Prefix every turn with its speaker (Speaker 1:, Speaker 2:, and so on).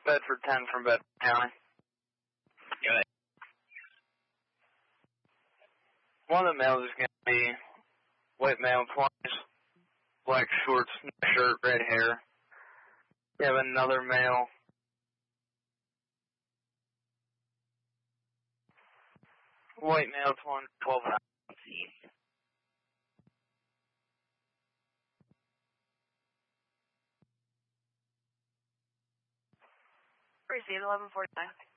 Speaker 1: Bedford 10 from Bedford County.
Speaker 2: Go ahead.
Speaker 1: One of the males is going to be white male, 20s, black shorts, shirt, red hair. We have another male. White male, 12 and a half.
Speaker 3: Receive 1149.